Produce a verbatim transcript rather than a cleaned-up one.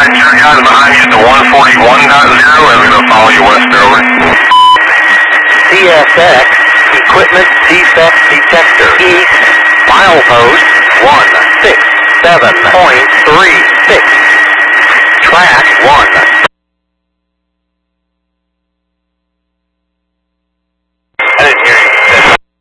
Alright, your guys behind you at the one forty-one point zero. I'm going to follow you west over. C S X, Equipment Defect Detector, East, milepost one six seven point three six. Track one.